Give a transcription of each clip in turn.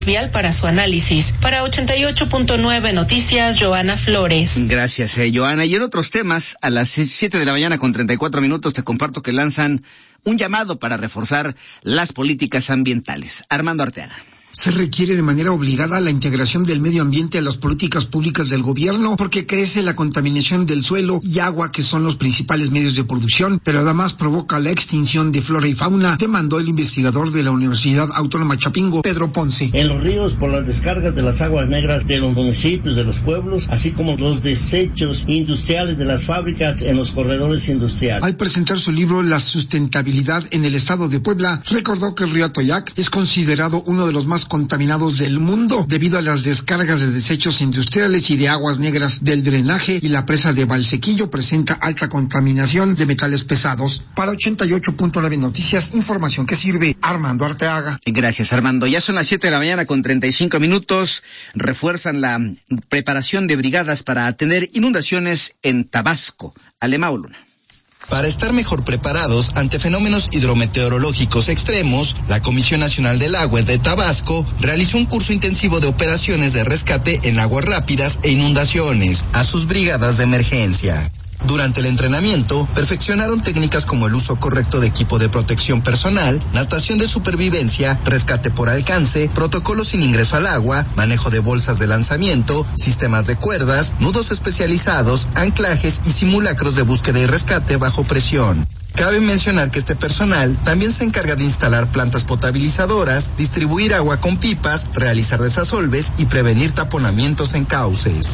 vial para su análisis. Para 88.9 Noticias, Joana Flores. Gracias, Joana. Y en otros temas, a las 7 de la mañana con 34 minutos te comparto que lanzan un llamado para reforzar las políticas ambientales. Armando Arteaga. Se requiere de manera obligada la integración del medio ambiente a las políticas públicas del gobierno porque crece la contaminación del suelo y agua, que son los principales medios de producción, pero además provoca la extinción de flora y fauna, demandó el investigador de la Universidad Autónoma Chapingo, Pedro Ponce. En los ríos, por las descargas de las aguas negras de los municipios, de los pueblos, así como los desechos industriales de las fábricas en los corredores industriales. Al presentar su libro La sustentabilidad en el estado de Puebla, recordó que el río Atoyac es considerado uno de los más contaminados del mundo debido a las descargas de desechos industriales y de aguas negras del drenaje, y la presa de Valsequillo presenta alta contaminación de metales pesados. Para 88.9 Noticias, información que sirve. Armando Arteaga. Gracias, Armando. Ya son las 7 de la mañana con 35 minutos. Refuerzan la preparación de brigadas para atender inundaciones en Tabasco. Alemão Luna. Para estar mejor preparados ante fenómenos hidrometeorológicos extremos, la Comisión Nacional del Agua de Tabasco realizó un curso intensivo de operaciones de rescate en aguas rápidas e inundaciones a sus brigadas de emergencia. Durante el entrenamiento, perfeccionaron técnicas como el uso correcto de equipo de protección personal, natación de supervivencia, rescate por alcance, protocolos sin ingreso al agua, manejo de bolsas de lanzamiento, sistemas de cuerdas, nudos especializados, anclajes y simulacros de búsqueda y rescate bajo presión. Cabe mencionar que este personal también se encarga de instalar plantas potabilizadoras, distribuir agua con pipas, realizar desasolves y prevenir taponamientos en cauces.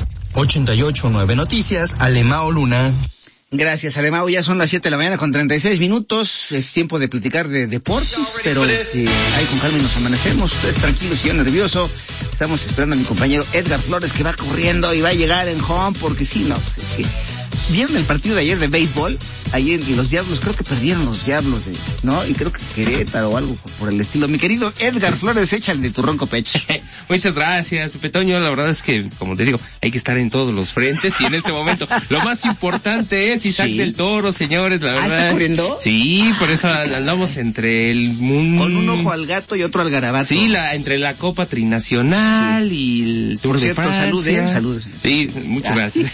88.9 Noticias, Alemão Luna. Gracias, Alemão. Ya son las 7 de la mañana con 36 minutos. Es tiempo de platicar de deportes, pero ahí con Carmen nos amanecemos. Ustedes tranquilos y yo nervioso. Estamos esperando a mi compañero Edgar Flores, que va corriendo y va a llegar en home, porque sí, no, pues es que... ¿Vieron el partido de ayer de béisbol? Ayer los Diablos, creo que perdieron los Diablos, ¿no? Y creo que Querétaro o algo por el estilo. Mi querido Edgar Flores, échale de tu ronco pecho. Muchas gracias, Pepe Toño. La verdad es que, como te digo, hay que estar en todos los frentes, y en este momento lo más importante es Isaac del Toro, señores, la verdad. ¿Está corriendo? Sí, por eso andamos entre el mundo. Con un ojo al gato y otro al garabato. Sí, entre la Copa Trinacional y el Tour de Francia. Saludos. Sí, muchas gracias.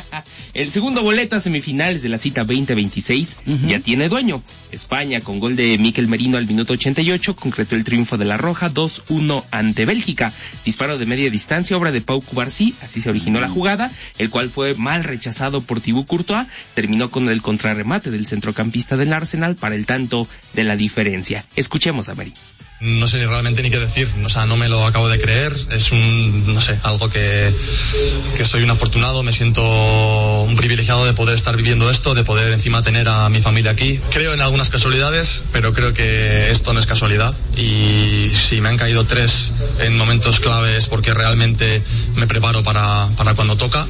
El segundo boleto a semifinales de la cita 2026 ya tiene dueño. España, con gol de Mikel Merino al minuto 88, concretó el triunfo de la Roja 2-1 ante Bélgica. Disparo de media distancia, obra de Pau Cubarsí, así se originó la jugada, el cual fue mal rechazado por Thibaut Courtois. Terminó con el contrarremate del centrocampista del Arsenal para el tanto de la diferencia. Escuchemos a Merino. No sé realmente ni qué decir, o sea, no me lo acabo de creer, es algo que soy un afortunado, me siento un privilegiado de poder estar viviendo esto, de poder encima tener a mi familia aquí. Creo en algunas casualidades, pero creo que esto no es casualidad, y si me han caído 3 en momentos claves porque realmente me preparo para cuando toca,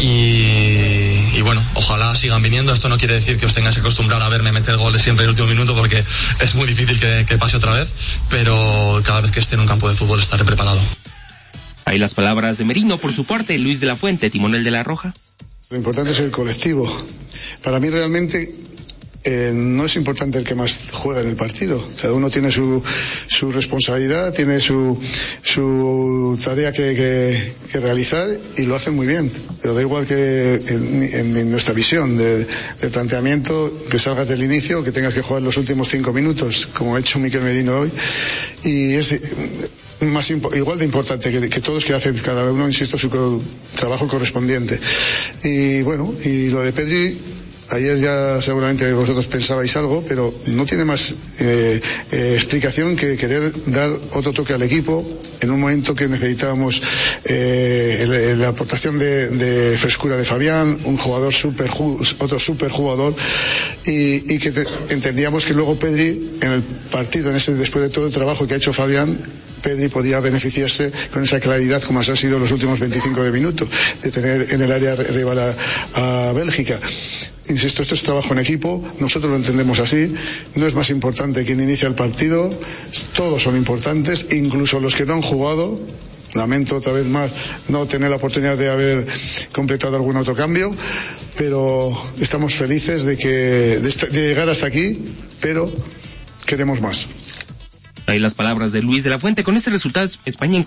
y bueno, ojalá sigan viniendo. Esto no quiere decir que os tengáis que acostumbrar a verme meter goles siempre en el último minuto, porque es muy difícil que pase otra vez, pero cada vez que esté en un campo de fútbol estaré preparado. Ahí las palabras de Merino. Por su parte, Luis de la Fuente, timonel de la Roja. Lo importante es el colectivo. Para mí realmente no es importante el que más juega en el partido. Cada uno tiene su responsabilidad, tiene su tarea que realizar, y lo hacen muy bien. Pero da igual que en nuestra visión de planteamiento, que salgas del inicio, que tengas que jugar los últimos 5 minutos, como ha hecho Mikel Merino hoy. Y es igual de importante que todos, que hacen cada uno, insisto, su trabajo correspondiente. Y bueno, y lo de Pedri, ayer ya seguramente vosotros pensabais algo, pero no tiene más explicación que querer dar otro toque al equipo en un momento que necesitábamos la aportación de frescura de Fabián, un jugador otro super jugador, y que entendíamos que luego Pedri en el partido, después de todo el trabajo que ha hecho Fabián, Pedri podía beneficiarse con esa claridad, como han sido los últimos 25 de minutos, de tener en el área rival a Bélgica. Insisto, esto es trabajo en equipo, nosotros lo entendemos así, no es más importante quién inicia el partido, todos son importantes, incluso los que no han jugado. Lamento otra vez más no tener la oportunidad de haber completado algún otro cambio, pero estamos felices de llegar hasta aquí, pero queremos más. Ahí las palabras de Luis de la Fuente. Con este resultado, España